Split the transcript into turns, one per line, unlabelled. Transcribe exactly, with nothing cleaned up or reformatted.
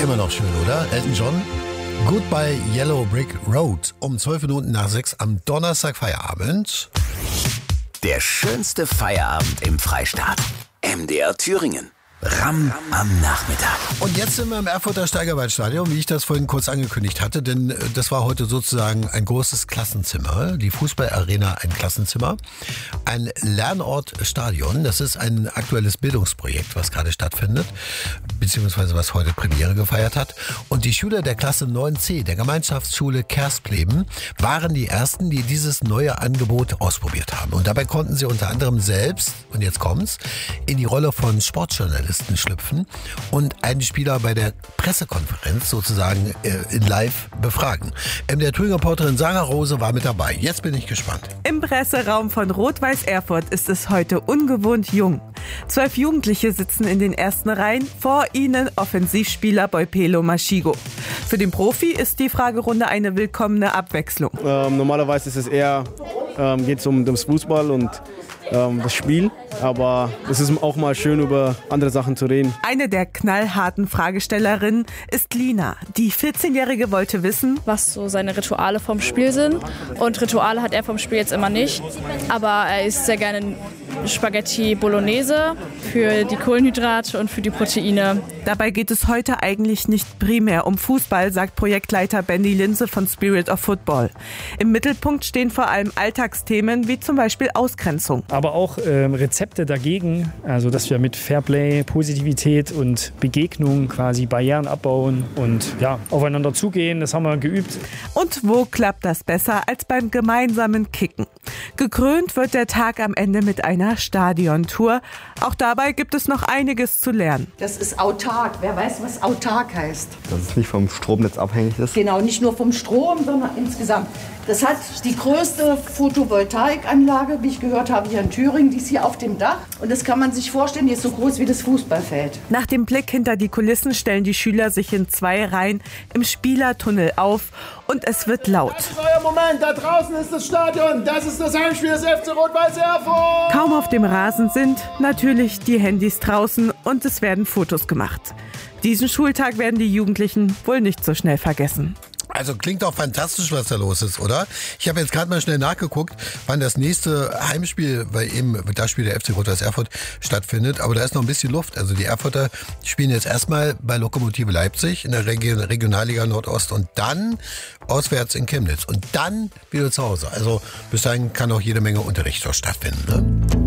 Immer noch schön, oder? Elton John. Goodbye Yellow Brick Road. Um zwölf Minuten nach sechs am Donnerstag Feierabend.
Der schönste Feierabend im Freistaat. M D R Thüringen. Ram am Nachmittag.
Und jetzt sind wir im Erfurter Steigerwaldstadion, wie ich das vorhin kurz angekündigt hatte, denn das war heute sozusagen ein großes Klassenzimmer, die Fußballarena ein Klassenzimmer, ein Lernortstadion, das ist ein aktuelles Bildungsprojekt, was gerade stattfindet, beziehungsweise was heute Premiere gefeiert hat. Und die Schüler der Klasse neun C der Gemeinschaftsschule Kerspleben waren die ersten, die dieses neue Angebot ausprobiert haben. Und dabei konnten sie unter anderem selbst, und jetzt kommt's, in die Rolle von Sportjournalisten schlüpfen und einen Spieler bei der Pressekonferenz sozusagen äh, in live befragen. M D R-Thüringen-Reporterin Sarah Rose war mit dabei. Jetzt bin ich gespannt.
Im Presseraum von Rot-Weiß Erfurt ist es heute ungewohnt jung. Zwölf Jugendliche sitzen in den ersten Reihen, vor ihnen Offensivspieler Boipelo Maschigo. Für den Profi ist die Fragerunde eine willkommene Abwechslung.
Ähm, normalerweise ist es eher, ähm, geht es um das Fußball und ähm, das Spiel, aber es ist auch mal schön, über andere Sachen zu reden.
Eine der knallharten Fragestellerinnen ist Lina. Die vierzehnjährige wollte wissen,
was so seine Rituale vom Spiel sind. Und Rituale hat er vom Spiel jetzt immer nicht, aber er isst sehr gerne Spaghetti Bolognese für die Kohlenhydrate und für die Proteine.
Dabei geht es heute eigentlich nicht primär um Fußball, sagt Projektleiter Benny Linse von Spirit of Football. Im Mittelpunkt stehen vor allem Alltagsthemen wie zum Beispiel Ausgrenzung.
Aber auch äh, Rezepte dagegen, also dass wir mit Fairplay, Positivität und Begegnung quasi Barrieren abbauen und ja, aufeinander zugehen, das haben wir geübt.
Und wo klappt das besser als beim gemeinsamen Kicken? Gekrönt wird der Tag am Ende mit einer Stadiontour. Auch dabei gibt es noch einiges zu lernen.
Das ist autark. Wer weiß, was autark heißt?
Dass es nicht vom Stromnetz abhängig ist.
Genau, nicht nur vom Strom, sondern insgesamt. Das hat die größte Photovoltaikanlage, wie ich gehört habe, hier in Thüringen. Die ist hier auf dem Dach. Und das kann man sich vorstellen, die ist so groß wie das Fußballfeld.
Nach dem Blick hinter die Kulissen stellen die Schüler sich in zwei Reihen im Spielertunnel auf und es wird laut.
Das ist euer Moment, da draußen ist das Stadion. Das ist das Heimspiel des F C Rot-Weiß Erfurt.
Kaum auf dem Rasen sind natürlich die Handys draußen und es werden Fotos gemacht. Diesen Schultag werden die Jugendlichen wohl nicht so schnell vergessen.
Also klingt auch fantastisch, was da los ist, oder? Ich habe jetzt gerade mal schnell nachgeguckt, wann das nächste Heimspiel, weil eben das Spiel der F C Rot-Weiß Erfurt stattfindet. Aber da ist noch ein bisschen Luft. Also die Erfurter spielen jetzt erstmal bei Lokomotive Leipzig in der Region, Regionalliga Nordost und dann auswärts in Chemnitz und dann wieder zu Hause. Also bis dahin kann auch jede Menge Unterricht dort stattfinden, ne?